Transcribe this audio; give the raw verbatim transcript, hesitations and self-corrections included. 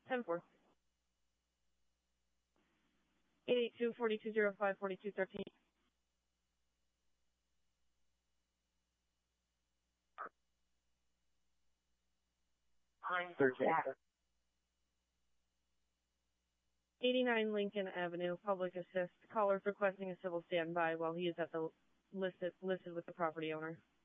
ten four. eight eight two, four two zero five, four two one three. eighty-nine Lincoln Avenue, public assist. Caller's requesting a civil standby while he is at the listed listed with the property owner.